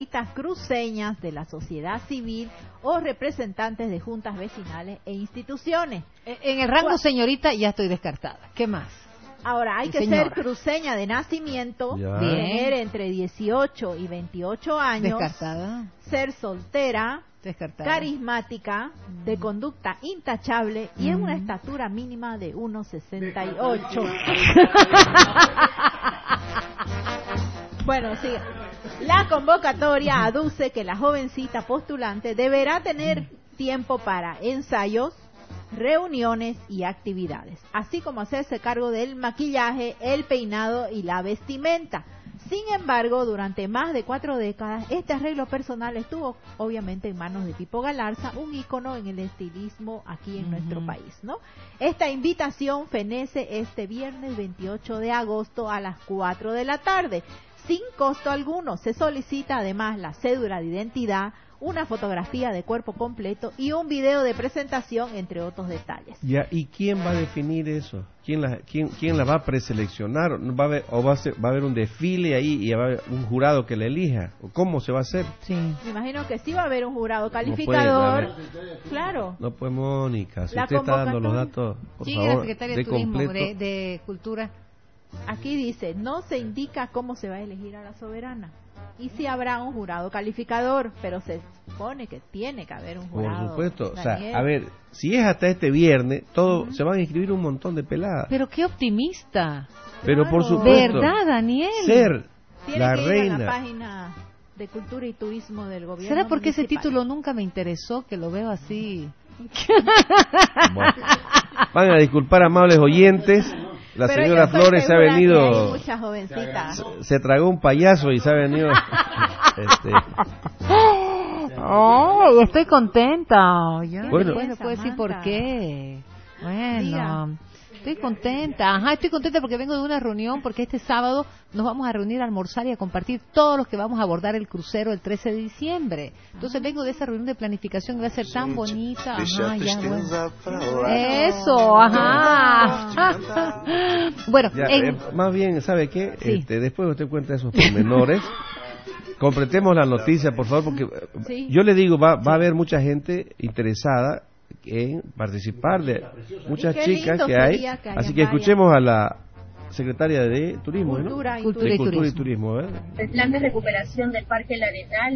señoritas cruceñas de la sociedad civil o representantes de juntas vecinales e instituciones. En el rango señorita ya estoy descartada. ¿Qué más? Ahora, hay que ser cruceña de nacimiento, tener entre 18 y 28 años, descartada, ser soltera, descartada, carismática, de conducta intachable y en una estatura mínima de 1,68. Bueno, sí. La convocatoria aduce que la jovencita postulante deberá tener tiempo para ensayos, reuniones y actividades, así como hacerse cargo del maquillaje, el peinado y la vestimenta. Sin embargo, durante más de 4 décadas, este arreglo personal estuvo obviamente en manos de Pipo Galarza, un ícono en el estilismo aquí en nuestro país, ¿no? Esta invitación fenece este viernes 28 de agosto a las 4 de la tarde, sin costo alguno. Se solicita además la cédula de identidad, una fotografía de cuerpo completo y un video de presentación, entre otros detalles. Ya, ¿y quién va a definir eso? ¿Quién la va a preseleccionar? ¿Va a haber un desfile ahí y va a haber un jurado que la elija? ¿Cómo se va a hacer? Sí. Me imagino que sí va a haber un jurado calificador. No claro. No puede, Mónica, si usted está dando los datos, por ¿quién favor, es la secretaria de Turismo, completo. de Cultura? Aquí dice, no se indica cómo se va a elegir a la soberana. Y sí habrá un jurado calificador, pero se supone que tiene que haber un jurado. Por supuesto, Daniel. o sea, a ver, si es hasta este viernes, se van a inscribir un montón de peladas. Pero qué optimista. Pero claro. por supuesto. ¿Verdad, Daniel? Ser tiene la que ir reina. a la página de Cultura y Turismo del gobierno. ¿Será porque municipal? ese título nunca me interesó, que lo veo así? Bueno, van a disculpar, amables oyentes. La pero señora Flores se ha venido, se tragó un payaso y se ha venido. Oh, estoy contenta. Bueno, puedo decir por qué. Bueno, estoy contenta. Ajá, estoy contenta porque vengo de una reunión, porque este sábado nos vamos a reunir a almorzar y a compartir todos los que vamos a abordar el crucero el 13 de diciembre. Entonces vengo de esa reunión de planificación que va a ser tan bonita. Ajá, ya, bueno. Eso, ajá. Bueno, ya, más bien, ¿sabe qué? Sí. Después usted cuenta esos pormenores. Completemos la noticia, por favor, porque yo le digo, va a haber mucha gente interesada en participar, de muchas chicas que hay, así que escuchemos a la secretaria de Turismo, Cultura, ¿no? Cultura y Turismo. El plan de recuperación del Parque El Arenal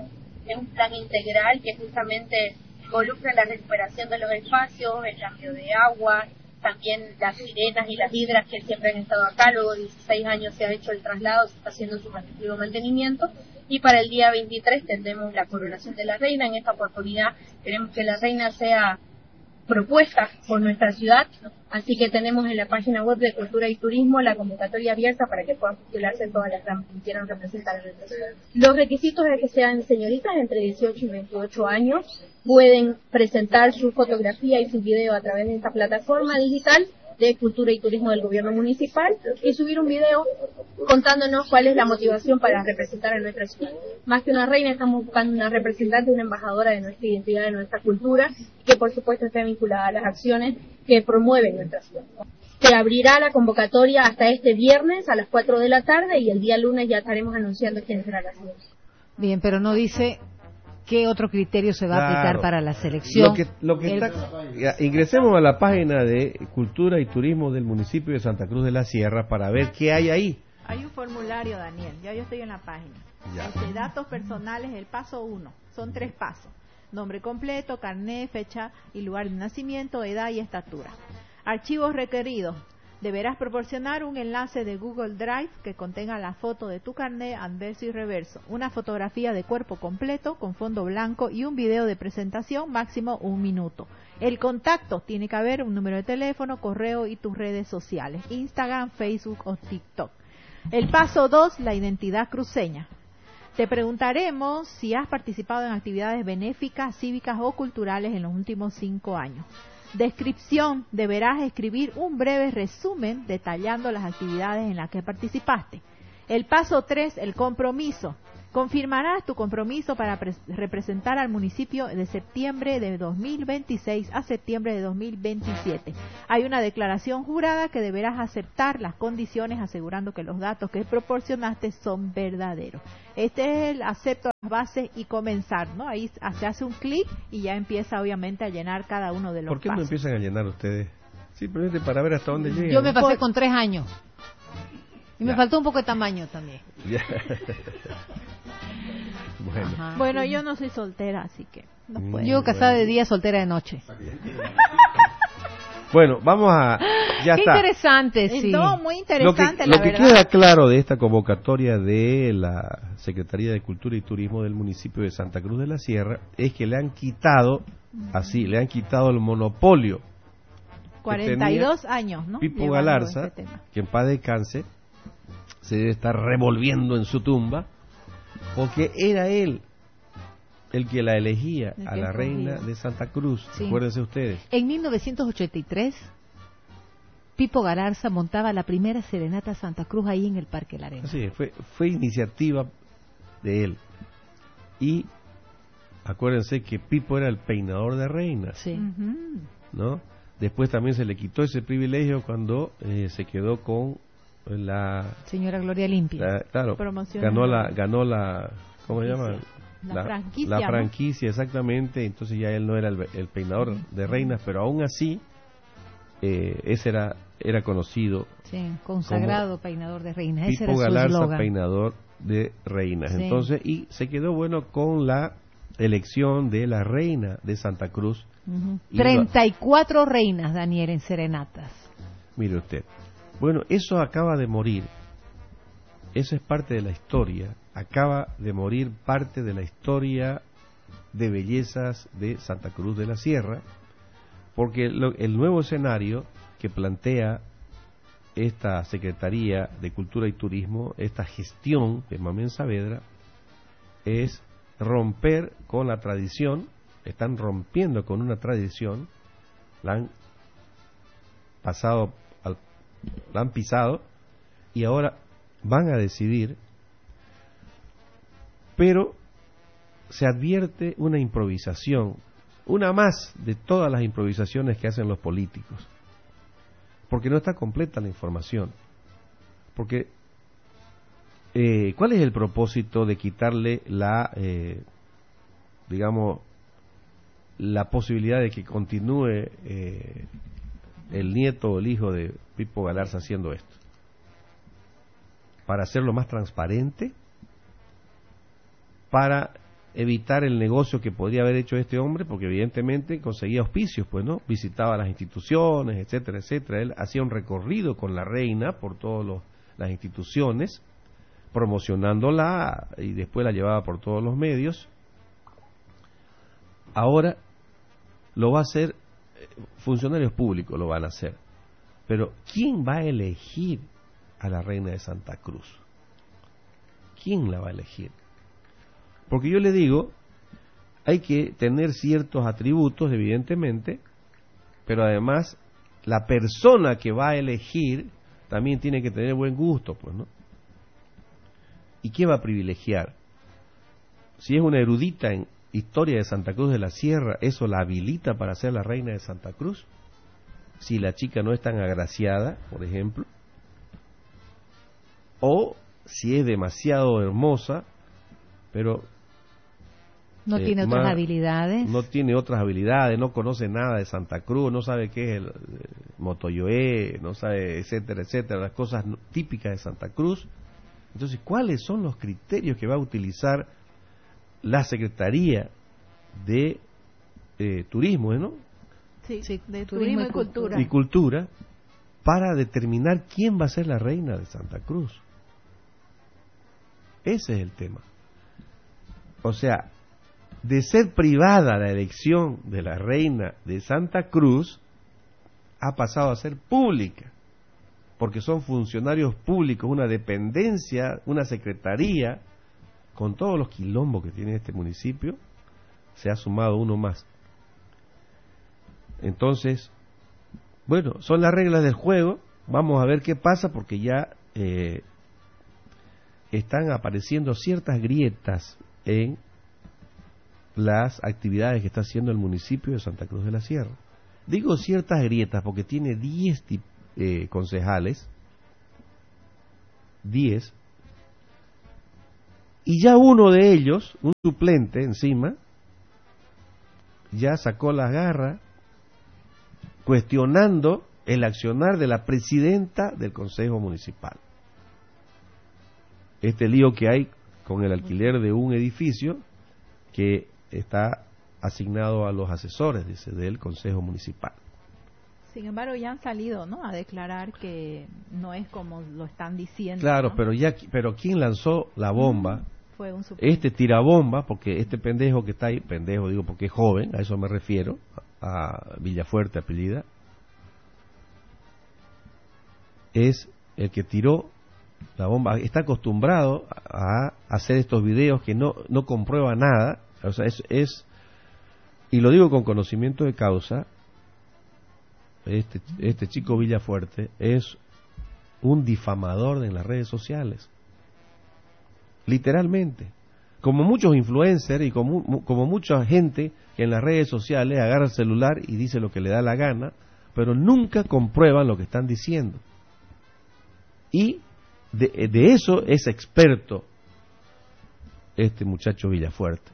es un plan integral que justamente involucra la recuperación de los espacios, el cambio de agua, también las sirenas y las hidras que siempre han estado acá. Luego de 16 años se ha hecho el traslado, se está haciendo su respectivo mantenimiento, y para el día 23 tendremos la coronación de la reina. En esta oportunidad queremos que la reina sea propuesta por nuestra ciudad, así que tenemos en la página web de Cultura y Turismo la convocatoria abierta para que puedan postularse todas las damas que quieran representar a nuestra ciudad. Los requisitos es que sean señoritas entre 18 y 28 años, pueden presentar su fotografía y su video a través de esta plataforma digital de Cultura y Turismo del Gobierno Municipal y subir un video contándonos cuál es la motivación para representar a nuestra ciudad. Más que una reina, estamos buscando una representante, una embajadora de nuestra identidad, de nuestra cultura, que por supuesto esté vinculada a las acciones que promueven nuestra ciudad. Se abrirá la convocatoria hasta este viernes a las 4 de la tarde y el día lunes ya estaremos anunciando quién será la ciudad. Bien, pero no dice qué otro criterio se va a aplicar para la selección. Ingresemos a la página de Cultura y Turismo del municipio de Santa Cruz de la Sierra para ver qué hay ahí. Hay un formulario, Daniel, ya yo estoy en la página. Datos personales, el paso 1, son 3 pasos: nombre completo, carnet, fecha y lugar de nacimiento, edad y estatura. Archivos requeridos: deberás proporcionar un enlace de Google Drive que contenga la foto de tu carnet anverso y reverso, una fotografía de cuerpo completo con fondo blanco y un video de presentación, máximo 1 minuto. El contacto: tiene que haber un número de teléfono, correo y tus redes sociales, Instagram, Facebook o TikTok. El paso 2, la identidad cruceña. Te preguntaremos si has participado en actividades benéficas, cívicas o culturales en los últimos 5 años. Descripción: deberás escribir un breve resumen detallando las actividades en las que participaste. El paso 3, el compromiso. Confirmarás tu compromiso para representar al municipio de septiembre de 2026 a septiembre de 2027. Hay una declaración jurada que deberás aceptar las condiciones asegurando que los datos que proporcionaste son verdaderos. Este es el acepto las bases y comenzar, ¿no? Ahí se hace un clic y ya empieza obviamente a llenar cada uno de los pasos. ¿Por qué no empiezan a llenar ustedes? Simplemente para ver hasta dónde llegan. Yo me pasé con 3 años. Y me faltó un poco de tamaño también. Bueno, yo no soy soltera, así que no puedo. Yo casada de día, soltera de noche. Bueno, vamos a... Ya Qué está. Interesante, sí. No, muy interesante, lo que queda claro de esta convocatoria de la Secretaría de Cultura y Turismo del municipio de Santa Cruz de la Sierra es que le han quitado, le han quitado el monopolio. 42 años, ¿no? Pipo Galarza, que en paz descanse, se debe estar revolviendo en su tumba, porque era él el que la elegía a la reina de Santa Cruz. Sí. Acuérdense ustedes. En 1983, Pipo Galarza montaba la primera serenata a Santa Cruz ahí en el Parque La Arena. Sí, fue iniciativa de él. Y acuérdense que Pipo era el peinador de reinas. Sí. ¿No? Después también se le quitó ese privilegio cuando se quedó con la señora Gloria Limpia. Claro, ganó la ¿cómo se llama? La franquicia, exactamente. Entonces ya él no era el peinador de reinas, pero aún así ese era conocido. Sí, consagrado peinador de reinas. Pipo ese era Galarza, su eslogan. Peinador de reinas. Sí. Entonces, y se quedó con la elección de la reina de Santa Cruz. 34 reinas, Daniel, en serenatas. Mire usted. Bueno, eso acaba de morir. Eso es parte de la historia. Acaba de morir parte de la historia de bellezas de Santa Cruz de la Sierra, porque el nuevo escenario que plantea esta Secretaría de Cultura y Turismo, esta gestión de Mamén Saavedra, es romper con la tradición. Están rompiendo con una tradición, la han pisado y ahora van a decidir, pero se advierte una improvisación, una más de todas las improvisaciones que hacen los políticos, porque no está completa la información. Porque ¿cuál es el propósito de quitarle la posibilidad de que continúe el nieto o el hijo de Pipo Galarza haciendo esto? Para hacerlo más transparente, para evitar el negocio que podría haber hecho este hombre, porque evidentemente conseguía auspicios, pues, ¿no? Visitaba las instituciones, etcétera, etcétera. Él hacía un recorrido con la reina por todas las instituciones, promocionándola, y después la llevaba por todos los medios. Ahora lo va a hacer, funcionarios públicos lo van a hacer. Pero ¿quién va a elegir a la reina de Santa Cruz? ¿Quién la va a elegir? Porque yo le digo, hay que tener ciertos atributos, evidentemente, pero además la persona que va a elegir también tiene que tener buen gusto, pues, ¿no? ¿Y qué va a privilegiar? Si es una erudita en historia de Santa Cruz de la Sierra, ¿eso la habilita para ser la reina de Santa Cruz? Si la chica no es tan agraciada, por ejemplo, o si es demasiado hermosa, pero no tiene otras habilidades. No tiene otras habilidades, no conoce nada de Santa Cruz, no sabe qué es el motoyoé, no sabe, etcétera, etcétera, las cosas típicas de Santa Cruz. Entonces, ¿cuáles son los criterios que va a utilizar la Secretaría de Turismo, ¿no? Sí, de Turismo y Cultura. Y Cultura, para determinar quién va a ser la reina de Santa Cruz? Ese es el tema. O sea, de ser privada la elección de la reina de Santa Cruz, ha pasado a ser pública, porque son funcionarios públicos, una dependencia, una secretaría, con todos los quilombos que tiene este municipio, se ha sumado uno más. Entonces, bueno, son las reglas del juego, vamos a ver qué pasa, porque ya están apareciendo ciertas grietas en las actividades que está haciendo el municipio de Santa Cruz de la Sierra. Digo ciertas grietas porque tiene 10 concejales, 10, y ya uno de ellos, un suplente encima, ya sacó las garras cuestionando el accionar de la presidenta del Consejo Municipal. Este lío que hay con el alquiler de un edificio que está asignado a los asesores, dice, del Consejo Municipal. Sin embargo, ya han salido, ¿no?, a declarar que no es como lo están diciendo. Claro, ¿no? pero ¿quién lanzó la bomba? Fue un este tirabomba, porque este pendejo que está ahí, pendejo digo porque es joven, a eso me refiero, a Villafuerte apellida, es el que tiró la bomba. Está acostumbrado a hacer estos videos que no comprueba nada, o sea, y lo digo con conocimiento de causa. Este chico Villafuerte es un difamador en las redes sociales, literalmente, como muchos influencers y como mucha gente que en las redes sociales agarra el celular y dice lo que le da la gana, pero nunca comprueban lo que están diciendo. Y de eso es experto este muchacho Villafuerte.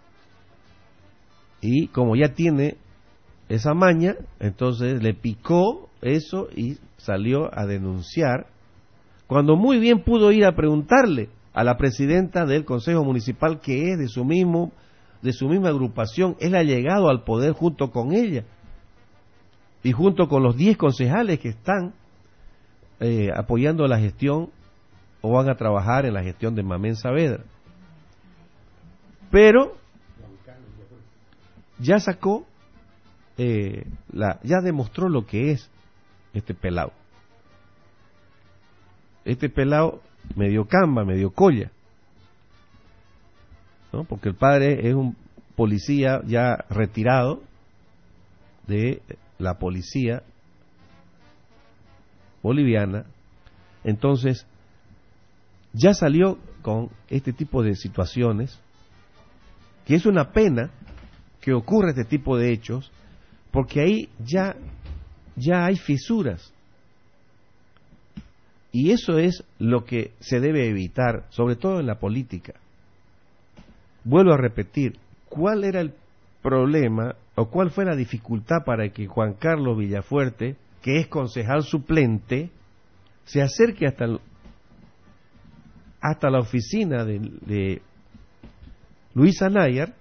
Y como ya tiene esa maña, entonces le picó eso y salió a denunciar, cuando muy bien pudo ir a preguntarle a la presidenta del Consejo Municipal, que es de su misma agrupación. Él ha llegado al poder junto con ella y junto con los 10 concejales que están apoyando la gestión o van a trabajar en la gestión de Mamén Saavedra. Pero ya sacó, ya demostró lo que es este pelado. Este pelado medio camba, medio colla, ¿no? Porque el padre es un policía ya retirado de la policía boliviana. Entonces ya salió con este tipo de situaciones, que es una pena que ocurra este tipo de hechos, porque ahí ya hay fisuras. Y eso es lo que se debe evitar, sobre todo en la política. Vuelvo a repetir, ¿cuál era el problema o cuál fue la dificultad para que Juan Carlos Villafuerte, que es concejal suplente, se acerque hasta la oficina de Luisa Nayar,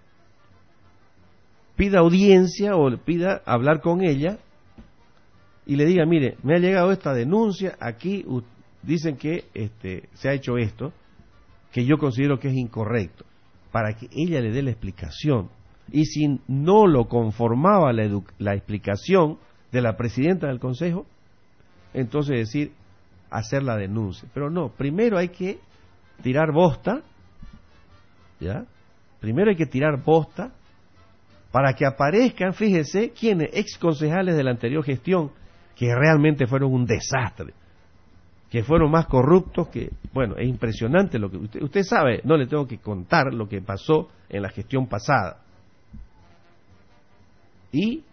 pida audiencia o pida hablar con ella y le diga: mire, me ha llegado esta denuncia, aquí dicen que se ha hecho esto, que yo considero que es incorrecto, para que ella le dé la explicación. Y si no lo conformaba la explicación de la presidenta del consejo, entonces hacer la denuncia. Pero no, primero hay que tirar bosta, ¿ya? Primero hay que tirar bosta para que aparezcan, fíjese, quienes ex concejales de la anterior gestión, que realmente fueron un desastre, que fueron más corruptos que, bueno, es impresionante lo que usted sabe, no le tengo que contar lo que pasó en la gestión pasada. Y